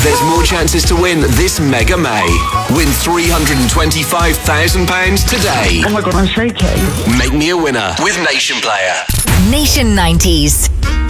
there's more chances to win this Mega May. Win £325,000 today. Oh my God, I'm shaking. Make me a winner with Nation Player. Nation 90s.